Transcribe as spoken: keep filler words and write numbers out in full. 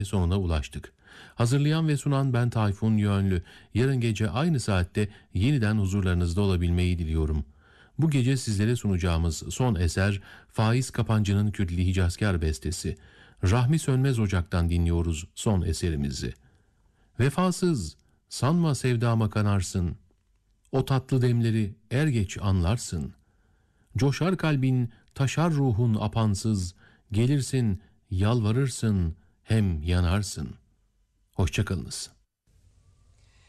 sonuna ulaştık. Hazırlayan ve sunan ben Tayfun Yönlü. Yarın gece aynı saatte yeniden huzurlarınızda olabilmeyi diliyorum. Bu gece sizlere sunacağımız son eser Faiz Kapancı'nın Kürdili Hicazkar bestesi. Rahmi Sönmez Ocak'tan dinliyoruz son eserimizi. Vefasız, sanma sevdama kanarsın. O tatlı demleri er geç anlarsın. Coşar kalbin, taşar ruhun apansız. Gelirsin, yalvarırsın, hem yanarsın. Hoşçakalınız.